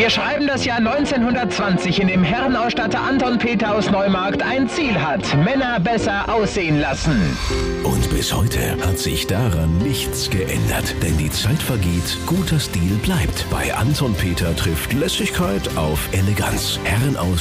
Wir schreiben das Jahr 1920, in dem Herrenausstatter Anton Peter aus Neumarkt ein Ziel hat: Männer besser aussehen lassen. Und bis heute hat sich daran nichts geändert. Denn die Zeit vergeht, guter Stil bleibt. Bei Anton Peter trifft Lässigkeit auf Eleganz.